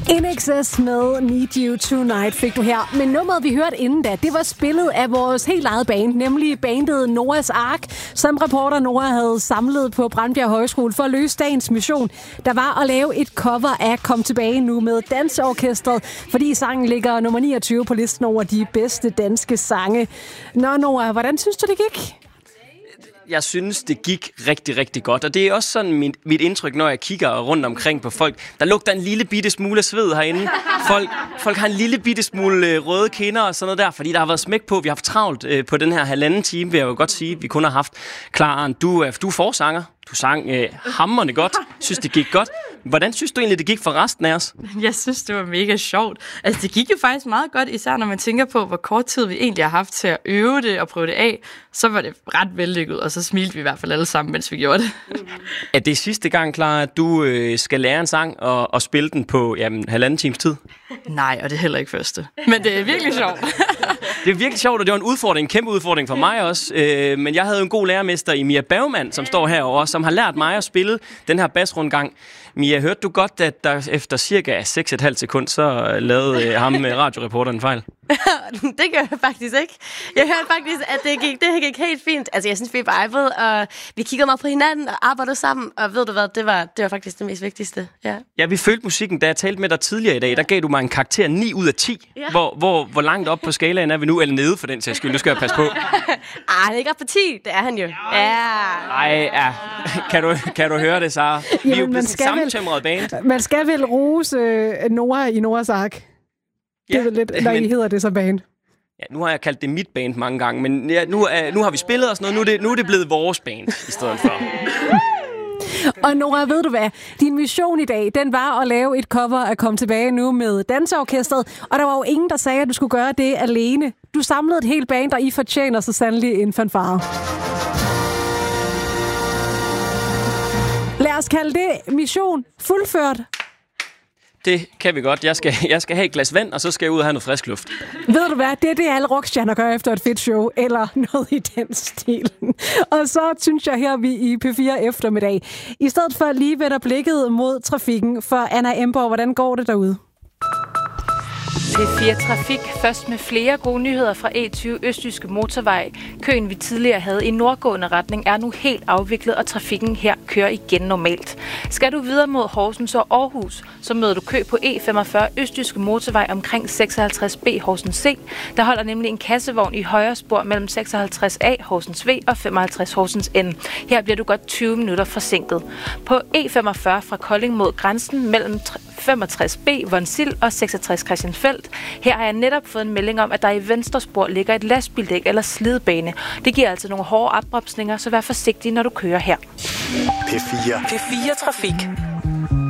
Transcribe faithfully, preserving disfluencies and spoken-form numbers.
In Excess med Need You Tonight fik du her. Men nummeret, vi hørte inden da, det var spillet af vores helt eget band, nemlig bandet Noahs Ark, som reporter Noah havde samlet på Brandbjerg Højskole for at løse dagens mission. Der var at lave et cover af Kom tilbage nu med Dansorkestret, fordi sangen ligger nummer niogtyve på listen over de bedste danske sange. Nå Noah, hvordan synes du, det gik? Jeg synes, det gik rigtig, rigtig godt, og det er også sådan mit, mit indtryk, når jeg kigger rundt omkring på folk. Der lugter en lille bitte smule sved herinde. Folk, folk har en lille bitte smule røde kinder og sådan noget der, fordi der har været smæk på. Vi har haft travlt øh, på den her halvanden time, vil jeg jo godt sige. Vi kun har haft Klara, du, øh, du er forsanger. Du sang øh, hamrende godt. Synes, det gik godt. Hvordan synes du egentlig, det gik for resten af os? Jeg synes, det var mega sjovt. Altså, det gik jo faktisk meget godt, især når man tænker på, hvor kort tid vi egentlig har haft til at øve det og prøve det af. Så var det ret vellykket, og så smilte vi i hvert fald alle sammen, mens vi gjorde det. Er det sidste gang, Klara, at du øh, skal lære en sang og, og spille den på jamen, halvanden times tid? Nej, og det er heller ikke første. Men det er virkelig sjovt. Det er virkelig sjovt, og det var en udfordring, en kæmpe udfordring for mig også. Øh, men jeg havde en god lærermester i Mia Bergman, som står herovre, som har lært mig at spille den her basrundgang. Mia, hørte du godt, at der efter cirka seks komma fem sekund, så lavede øh, ham radioreporteren en fejl? Det gør jeg faktisk ikke. Jeg hørte faktisk, at det gik, det gik helt fint. Altså, jeg synes, vi vibede, og vi kiggede meget på hinanden og arbejdede sammen. Og ved du hvad, det var, det var faktisk det mest vigtigste. Ja. Ja, vi følte musikken, da jeg talte med dig tidligere i dag. Der gav du mig en karakter ni ud af ti. Ja. Hvor, hvor, hvor langt op på skalaen er vi nu? Eller nede for den sags skyld. Nu skal jeg passe på. Ah, han er ikke op på ti. Det er han jo. Ja. Ej, ja. Kan du, kan du høre det, Sara? Vi er jo blevet en sammentømret band. Man skal vel rose øh, Noah i Noahs Ark. Det er ja, vel lidt, når men, I hedder det som band. Ja, nu har jeg kaldt det mit band mange gange, men ja, nu, er, nu har vi spillet og sådan noget. Nu er, det, nu er det blevet vores band i stedet for. Og Noah, ved du hvad? Din mission i dag, den var at lave et cover af Kom tilbage nu med Dansorkestret. Og der var jo ingen, der sagde, at du skulle gøre det alene. Du samlede et helt band, og I fortjener så sandelig en fanfare. Lad os kalde det mission fuldført. Det kan vi godt. Jeg skal, jeg skal have et glas vand, og så skal jeg ud og have noget frisk luft. Ved du hvad? Det er det, alle rockstjerner gør efter et fedt show, eller noget i den stil. Og så synes jeg her, vi i P fire eftermiddag. I stedet for lige vender blikket mod trafikken, for Anna Emborg, hvordan går det derude? P fire Trafik først med flere gode nyheder fra E tyve Østjyske Motorvej. Køen vi tidligere havde i nordgående retning er nu helt afviklet, og trafikken her kører igen normalt. Skal du videre mod Horsens og Aarhus, så møder du kø på E femogfyrre Østjyske Motorvej omkring seksoghalvtreds B Horsens C. Der holder nemlig en kassevogn i højre spor mellem seksoghalvtreds A Horsens V og femoghalvtreds Horsens N. Her bliver du godt tyve minutter forsinket. På E femogfyrre fra Kolding mod grænsen mellem femogtres B Vonsild og seksogtres Christiansfeld. Her har jeg netop fået en melding om, at der i venstre spor ligger et lastbildæk eller slidebane. Det giver altså nogle hårde opbremsninger, så vær forsigtig, når du kører her. P fire. P fire Trafik.